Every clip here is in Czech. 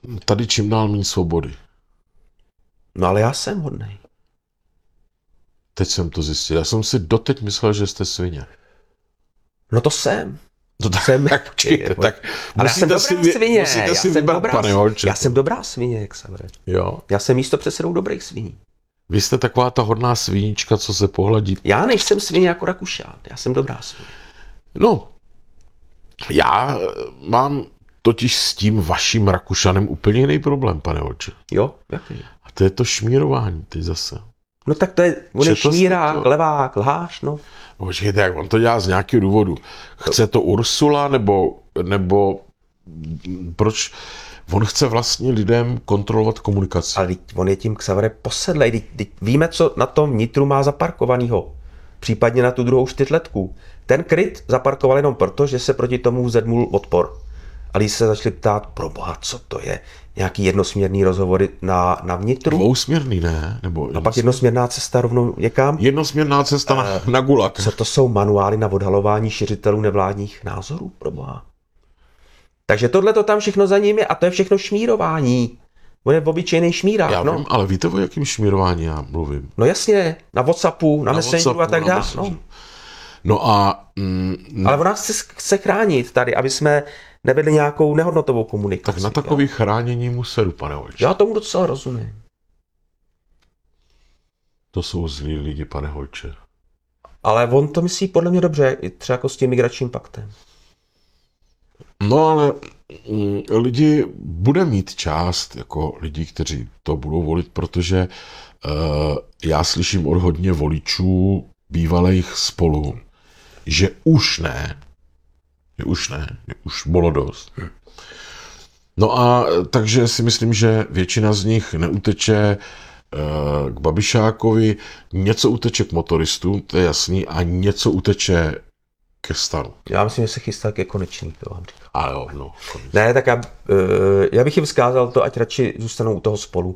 tady čím dál méně svobody. No ale já jsem hodnej. Teď jsem to zjistil. Já jsem si doteď myslel, že jste svině. No to jsem. No tak, Jsem. tak počkejte, tak Ale já jsem dobrá svině. musíte si vybrat, pane Holče. Já jsem dobrá svině, jak se vede. Jo. Já jsem místopředsedou dobrých sviní. Vy jste taková ta hodná svínička, co se pohladí. Já nejsem svině jako Rakušan. Já jsem dobrá svině. No, já mám totiž s tím vaším Rakušanem úplně jiný problém, pane Holče. Jo? Jaký? A to je to šmírování teď zase. No tak to je, on je Četl jste šmírák, to? levák, lhář, no. Počkejte, jak on to dělá z nějakého důvodu. Chce to Ursula, nebo proč? On chce vlastně lidem kontrolovat komunikaci. Ale on je tím Xavere posedlej. Víme, co na tom vnitru má zaparkovanýho. Případně na tu druhou čtyřletku. Ten kryt zaparkoval jenom proto, že se proti tomu vzedmul odpor. A lidi se začali ptát, proboha, co to je? Nějaký jednosměrný rozhovory na vnitru? Dvousměrný, ne? Nebo A pak jednosměrná cesta rovnou někam? jednosměrná cesta na gulag. Co to jsou manuály na odhalování šiřitelů nevládních názorů, proboha? Takže tohle to tam všechno za ním je a to je všechno šmírování. On je obyčejný šmírák, Já no. vím, ale víte, o jakém šmírování já mluvím? No jasně, na WhatsAppu, na Messengeru a tak na dále. Messengeru. No. No a Ale ona chce chránit tady, aby jsme nevedli nějakou nehodnotovou komunikaci. tak na takový chránění mu sedu, pane Holče. Já tomu docela rozumím. To jsou zlí lidi, pane Holče. Ale on to myslí podle mě dobře, i třeba jako s tím migračním paktem. No ale lidi bude mít část jako lidí, kteří to budou volit, protože já slyším od hodně voličů bývalých Spolu, že už ne, je už bylo dost. No a takže si myslím, že většina z nich neuteče k Babišákovi, něco uteče k motoristům, to je jasný, a něco uteče ke stanu. Já myslím, že se chystá ke Konečný, to vám říkám. A jo, no. Ne, tak já bych jim vzkázal to, ať radši zůstanou u toho Spolu.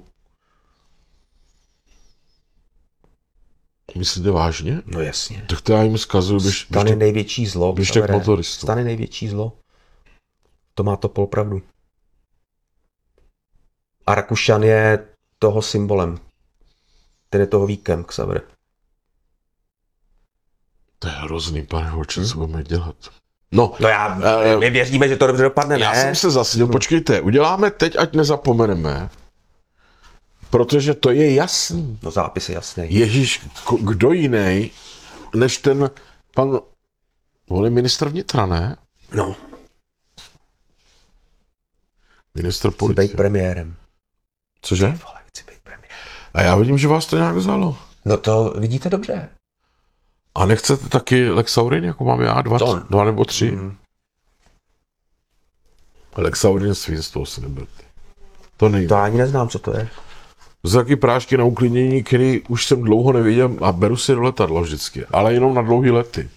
Myslíte vážně? No jasně. Tak to já jim vzkazuju, Stan je největší zlo. běžte k motoristům. Stan je největší zlo. To má to polpravdu. A Rakušan je toho symbolem. Ten je toho víkem, Xaver. To je hrozný, pane Holče, co budeme dělat? No, My věříme, že to dobře dopadne, ne? já jsem se zasadil, počkejte, uděláme teď, ať nezapomeneme, protože to je jasný. No zápis je jasný. Ježíš, kdo jiný, než ten pan, on je ministr vnitra, ne? No, Ministr chci policie. být premiérem. Cože? Vole, chci být premiérem. A já vidím, že vás to nějak vzalo. No to vidíte dobře. A nechcete taky Lex Aurin, jako mám já, dva nebo tři? Lex Aurin svinstvo si neberte. To nejde. To ani neznám, co to je. To jsou taky prášky na uklidnění, který už jsem dlouho neviděl a beru si do letadla vždycky, ale jenom na dlouhý lety.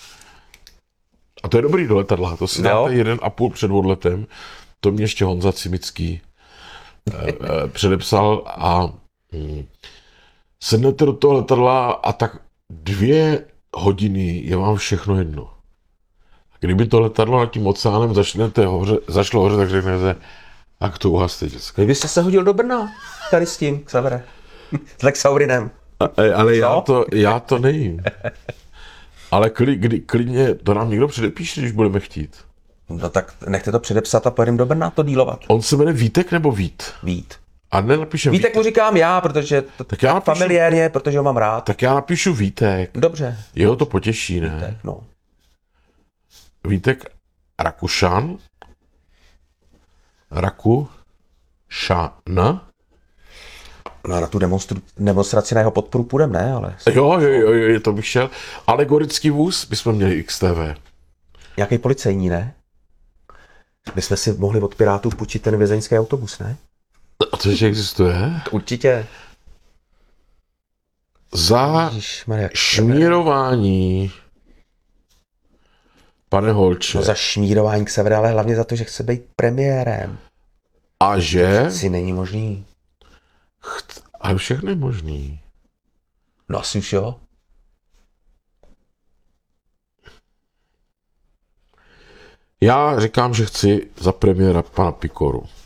A to je dobrý do letadla, to si dáte 1,5 před odletem, to mě ještě Honza Cimický předepsal a sednete do toho letadla a tak 2 hodiny je vám všechno jedno. Kdyby to letadlo nad tím oceánem zašlo hoře, tak řeknete, jak to uhaste děcka. Kdybyste se hodil do Brna, tady s tím, Xavere. S Lex Aurinem. Ale já to nejím. Ale klidně to nám někdo předepíše, když budeme chtít. No tak nechte to předepsat a pojedeme do Brna to dílovat. On se jmenuje Vítek nebo Vít? Vít. A nenapíšem Vítek mu říkám já, protože to Tak já napíšu, familiárně, protože ho mám rád. tak já napíšu Vítek. Dobře. Jeho to potěší, ne? Vítek, no. Vítek Rakušan. Rakušan. No, na tu demonstraci na jeho podporu půjdem, ne, ale... Jo, to bych šel. Alegorický vůz bychom měli XTV. Nějaký policejní, ne? My jsme si mohli od Pirátů půjčit ten vězeňský autobus, ne? A to ještě existuje? Určitě. Za Ježišmarja. šmírování, pane Holče, No za šmírování Xavere, ale hlavně za to, že chce být premiérem. a že... Si není možný. Ale všechno je možný. No asi už jo. Já říkám, že chci za premiéra pana Pikoru.